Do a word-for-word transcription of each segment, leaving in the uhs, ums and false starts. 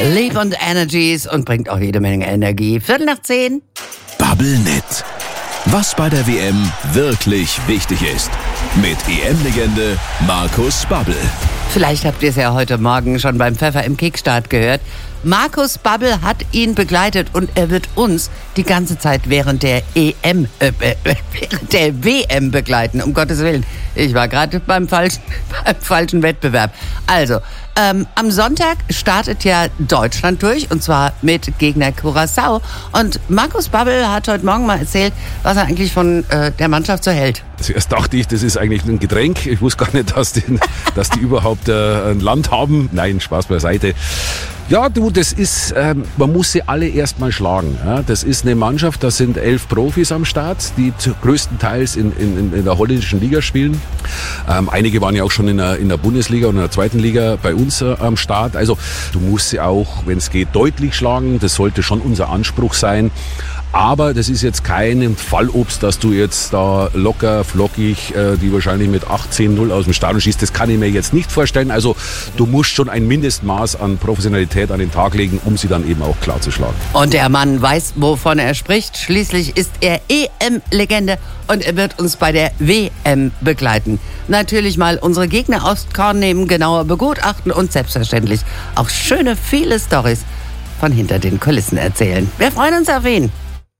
Liebe und Energies und bringt auch jede Menge Energie. Viertel nach zehn. Bubblenet. Was bei der W M wirklich wichtig ist. Mit E M-Legende Markus Babbel. Vielleicht habt ihr es ja heute Morgen schon beim Pfeffer im Kickstart gehört. Markus Babbel hat ihn begleitet und er wird uns die ganze Zeit während der E M, äh, während der W M begleiten, um Gottes Willen. Ich war gerade beim falschen, beim falschen Wettbewerb. Also, ähm, am Sonntag startet ja Deutschland durch und zwar mit Gegner Curaçao. Und Markus Babbel hat heute Morgen mal erzählt, was er eigentlich von äh, der Mannschaft so hält. Zuerst dachte ich, das ist eigentlich ein Getränk. Ich wusste gar nicht, dass die, dass die überhaupt äh, ein Land haben. Nein, Spaß beiseite. Ja, du, das ist, ähm, man muss sie alle erstmal schlagen. Ja? Das ist eine Mannschaft, da sind elf Profis am Start, die größtenteils in, in, in der holländischen Liga spielen. Ähm, einige waren ja auch schon in der, in der Bundesliga und in der zweiten Liga bei uns äh, am Start. Also du musst sie auch, wenn es geht, deutlich schlagen. Das sollte schon unser Anspruch sein. Aber das ist jetzt kein Fallobst, dass du jetzt da locker, flockig, äh, die wahrscheinlich mit achtzehn null aus dem Stadion schießt. Das kann ich mir jetzt nicht vorstellen. Also du musst schon ein Mindestmaß an Professionalität an den Tag legen, um sie dann eben auch klar zu schlagen. Und der Mann weiß, wovon er spricht. Schließlich ist er E M-Legende und er wird uns bei der W M begleiten. Natürlich mal unsere Gegner aufs Korn nehmen, genauer begutachten und selbstverständlich auch schöne, viele Storys von hinter den Kulissen erzählen. Wir freuen uns auf ihn.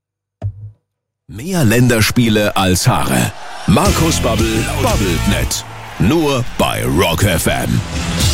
Mehr Länderspiele als Haare. Markus Babbel, Bubblenet. Nur bei Rock F M.